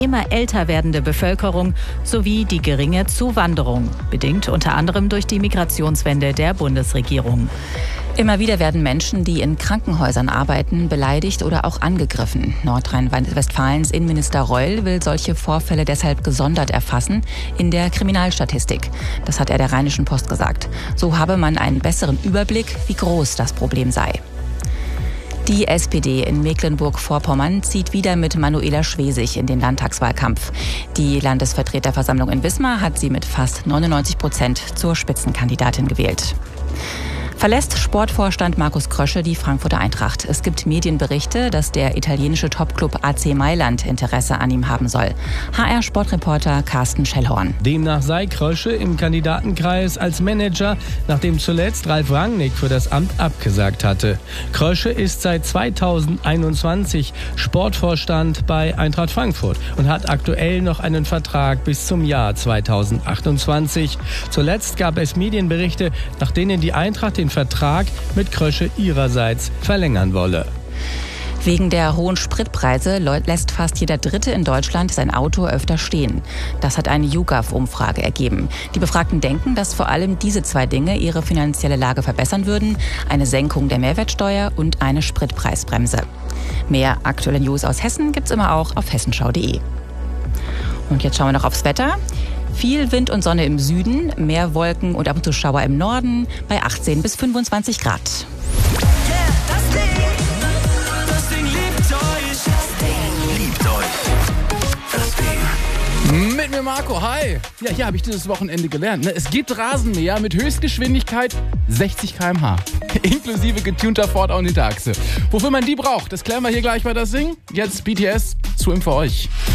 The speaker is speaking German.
immer älter werdende Bevölkerung sowie die geringe Zuwanderung, bedingt unter anderem durch die Migrationswende der Bundesregierung. Immer wieder werden Menschen, die in Krankenhäusern arbeiten, beleidigt oder auch angegriffen. Nordrhein-Westfalens Innenminister Reul will solche Vorfälle deshalb gesondert erfassen in der Kriminalstatistik. Das hat er der Rheinischen Post gesagt. So habe man einen besseren Überblick, wie groß das Problem sei. Die SPD in Mecklenburg-Vorpommern zieht wieder mit Manuela Schwesig in den Landtagswahlkampf. Die Landesvertreterversammlung in Wismar hat sie mit fast 99% zur Spitzenkandidatin gewählt. Verlässt Sportvorstand Markus Krösche die Frankfurter Eintracht. Es gibt Medienberichte, dass der italienische Topclub AC Mailand Interesse an ihm haben soll. HR-Sportreporter Carsten Schellhorn. Demnach sei Krösche im Kandidatenkreis als Manager, nachdem zuletzt Ralf Rangnick für das Amt abgesagt hatte. Krösche ist seit 2021 Sportvorstand bei Eintracht Frankfurt und hat aktuell noch einen Vertrag bis zum Jahr 2028. Zuletzt gab es Medienberichte, nach denen die Eintracht den Vertrag mit Krösche ihrerseits verlängern wolle. Wegen der hohen Spritpreise lässt fast jeder Dritte in Deutschland sein Auto öfter stehen. Das hat eine YouGov-Umfrage ergeben. Die Befragten denken, dass vor allem diese zwei Dinge ihre finanzielle Lage verbessern würden: eine Senkung der Mehrwertsteuer und eine Spritpreisbremse. Mehr aktuelle News aus Hessen gibt's immer auch auf hessenschau.de. Und jetzt schauen wir noch aufs Wetter. Viel Wind und Sonne im Süden, mehr Wolken und ab und zu Schauer im Norden bei 18 bis 25 Grad. Das Ding liebt euch. Das Ding. Mit mir Marco, hi. Ja, hier habe ich dieses Wochenende gelernt. Es gibt Rasenmäher mit Höchstgeschwindigkeit 60 km/h. Inklusive getunter Ford auf Hinterachse. Wofür man die braucht, das klären wir hier gleich bei das Ding. Jetzt BTS, Swim für euch.